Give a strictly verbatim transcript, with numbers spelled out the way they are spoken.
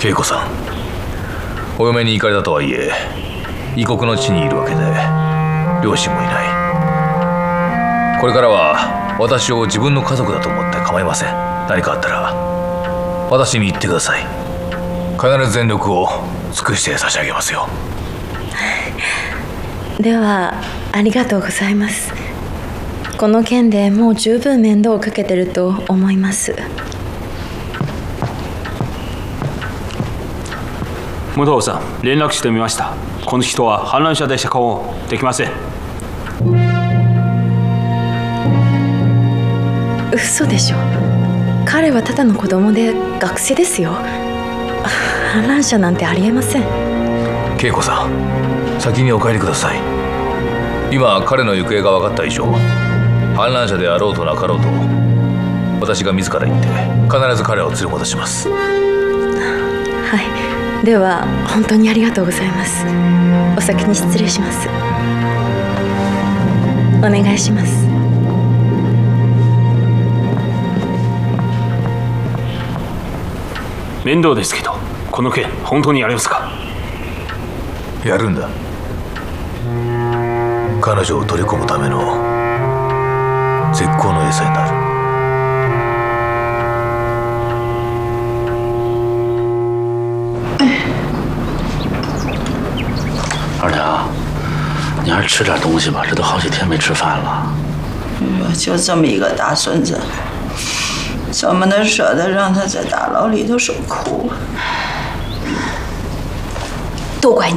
恵子さん、お嫁に行かれたとはいえ異国の地にいるわけで両親もいない。これからは私を自分の家族だと思って構いません。何かあったら私に言ってください。必ず全力を尽くして差し上げますよ。 ではありがとうございます。この件でもう十分面倒をかけてると思います。 武藤さん、連絡してみました。この人は反乱者で釈放できません。 嘘でしょ。彼はただの子供で学生ですよ。反乱者なんてありえません。 恵子さん、先にお帰りください。今彼の行方が分かった以上、反乱者であろうとなかろうと私が自ら行って必ず彼を連れ戻します。 はい、では本当にありがとうございます。お先に失礼します。お願いします。 面倒ですけど、この件本当にやりますか？ やるんだ。彼女を取り込むための絶好の餌になる。 二娘，你还是吃点东西吧，这都好几天没吃饭了。 哎呦，就这么一个大孙子，怎么能舍得让他在大牢里头受苦？ 都怪你！